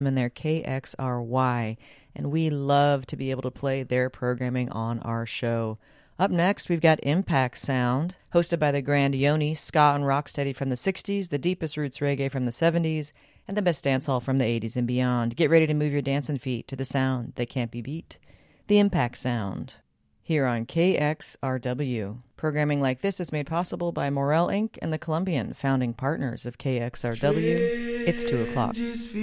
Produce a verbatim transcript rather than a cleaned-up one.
and their K X R Y, and we love to be able to play their programming on our show. Up next, we've got Impact Sound, hosted by the grand Yoni, ska and rocksteady from the sixties, the deepest roots reggae from the seventies, and the best dancehall from the eighties and beyond. Get ready to move your dancing feet to the sound that can't be beat. The Impact Sound, here on K X R W. Programming like this is made possible by Morel Incorporated and the Colombian, founding partners of K X R W. It's two o'clock.